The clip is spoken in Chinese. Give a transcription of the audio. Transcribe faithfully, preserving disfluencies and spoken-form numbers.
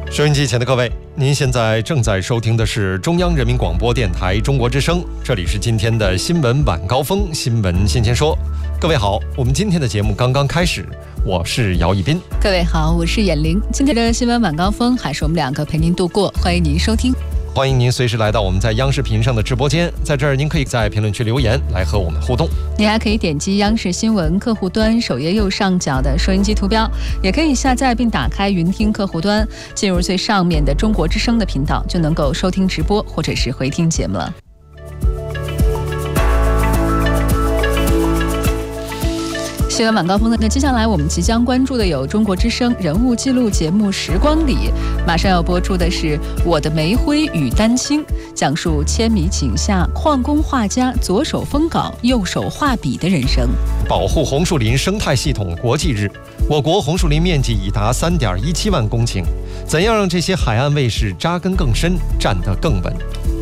收音机前的各位，您现在正在收听的是中央人民广播电台中国之声，这里是今天的新闻晚高峰，新闻先先说。各位好，我们今天的节目刚刚开始，我是姚一斌。 各位好，我是眼玲。今天的新闻晚高峰还是我们两个陪您度过，欢迎您收听。 欢迎您随时来到我们在央视频上的直播间，在这儿您可以在评论区留言来和我们互动。 您还可以点击央视新闻客户端首页右上角的收音机图标，也可以下载并打开云听客户端，进入最上面的中国之声的频道，就能够收听直播或者是回听节目了。新闻晚高峰呢，那接下来我们即将关注的有中国之声人物记录节目《时光里》，马上要播出的是《我的煤灰与丹青》，讲述千米井下矿工画家左手封稿右手画笔的人生。 保护红树林生态系统国际日，我国红树林面积已达 三点一七万公顷，怎样让这些海岸卫士扎根更深，站得更稳？